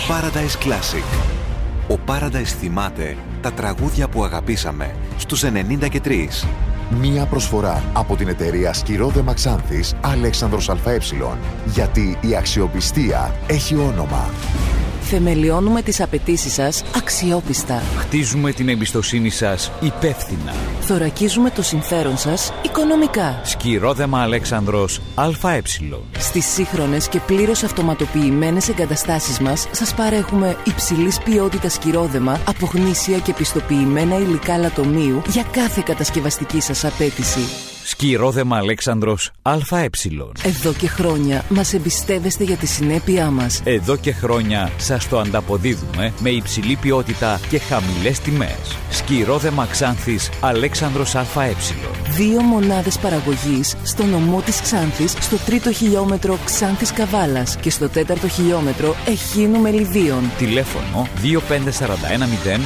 Paradise Classic. Ο Paradise θυμάται τα τραγούδια που αγαπήσαμε στους 93. Μία προσφορά από την εταιρεία Σκυρόδεμα Ξάνθης Αλέξανδρος ΑΕ. Γιατί η αξιοπιστία έχει όνομα. Θεμελιώνουμε τις απαιτήσεις σας αξιόπιστα. Χτίζουμε την εμπιστοσύνη σας υπεύθυνα. Θωρακίζουμε το συμφέρον σας οικονομικά. Σκυρόδεμα Αλέξανδρος ΑΕ. Στις σύγχρονες και πλήρως αυτοματοποιημένες εγκαταστάσεις μας σας παρέχουμε υψηλής ποιότητας σκυρόδεμα από γνήσια και πιστοποιημένα υλικά λατομείου για κάθε κατασκευαστική σας απέτηση. Σκυρόδεμα Αλέξανδρος ΑΕ. Εδώ και χρόνια μας εμπιστεύεστε για τη συνέπειά μας. Εδώ και χρόνια σας το ανταποδίδουμε με υψηλή ποιότητα και χαμηλές τιμές. Σκυρόδεμα Ξάνθης Αλέξανδρος ΑΕ. 2 μονάδες παραγωγής στο νομό της Ξάνθης, στο 3ο χιλιόμετρο Ξάνθης Καβάλας και στο 4ο χιλιόμετρο Εχίνου Μελιδίων. Τηλέφωνο 25410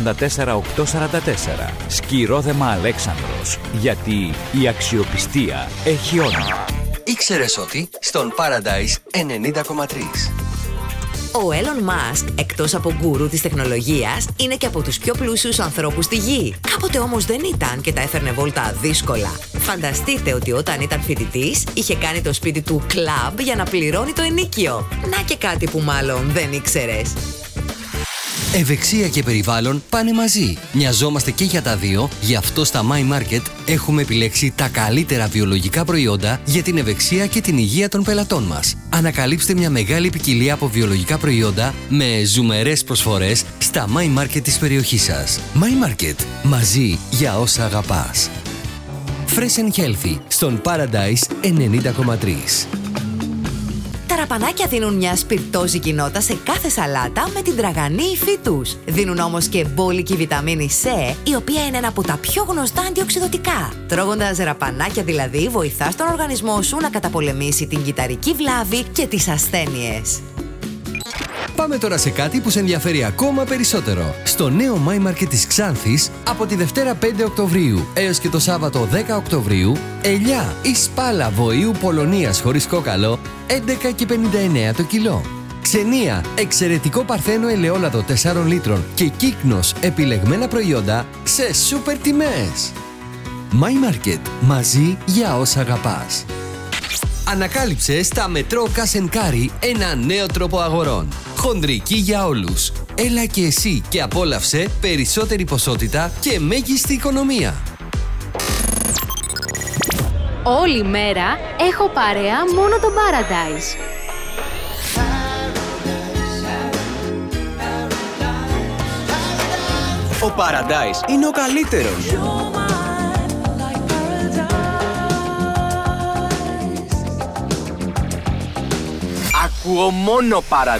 84844. Σκυρόδεμα Αλέξανδρος. Γιατί η αξιοπιστία έχει όνομα. Ήξερες ότι στον Paradise 90,3. Ο Elon Musk, εκτός από γκουρού της τεχνολογίας, είναι και από τους πιο πλούσιους ανθρώπους στη γη. Κάποτε όμως δεν ήταν και τα έφερνε βόλτα δύσκολα. Φανταστείτε ότι όταν ήταν φοιτητής, είχε κάνει το σπίτι του κλαμπ για να πληρώνει το ενοίκιο. Να και κάτι που μάλλον δεν ήξερες. Ευεξία και περιβάλλον πάνε μαζί. Μοιαζόμαστε και για τα δύο, γι' αυτό στα My Market έχουμε επιλέξει τα καλύτερα βιολογικά προϊόντα για την ευεξία και την υγεία των πελατών μας. Ανακαλύψτε μια μεγάλη ποικιλία από βιολογικά προϊόντα με ζουμερές προσφορές στα My Market της περιοχής σας. My Market. Μαζί για όσα αγαπάς. Fresh and Healthy στον Paradise 90,3. Τα ραπανάκια δίνουν μια σπιρτόζικη νότα σε κάθε σαλάτα με την τραγανή υφή τους. Δίνουν όμως και μπόλικη βιταμίνη C, η οποία είναι ένα από τα πιο γνωστά αντιοξυδωτικά. Τρώγοντας ραπανάκια δηλαδή, βοηθάς τον οργανισμό σου να καταπολεμήσει την κυταρική βλάβη και τις ασθένειες. Πάμε τώρα σε κάτι που σε ενδιαφέρει ακόμα περισσότερο. Στο νέο My Market της Ξάνθης, από τη Δευτέρα 5 Οκτωβρίου έως και το Σάββατο 10 Οκτωβρίου, ελιά ή σπάλα βοήου Πολωνίας χωρίς κόκαλο, 11,59 το κιλό. Ξενία, εξαιρετικό παρθένο ελαιόλαδο 4 λίτρων και κύκνος επιλεγμένα προϊόντα σε σούπερ τιμές. My Market, μαζί για όσα αγαπάς. Ανακάλυψε στα Μετρό Cash & Carry ένα νέο τρόπο αγορών. Χονδρική για όλους. Έλα και εσύ και απόλαυσε περισσότερη ποσότητα και μέγιστη οικονομία. Όλη μέρα έχω παρέα μόνο το Paradise. Ο Paradise είναι ο καλύτερος. Ακούω μόνο Paradise.